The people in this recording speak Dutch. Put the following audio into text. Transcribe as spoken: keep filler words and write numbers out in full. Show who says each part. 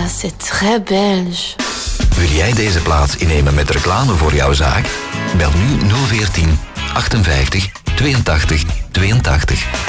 Speaker 1: c'est très belge.
Speaker 2: Wil jij deze plaats innemen met reclame voor jouw zaak? Bel nu nul veertien achtenvijftig tweeëntachtig tweeëntachtig.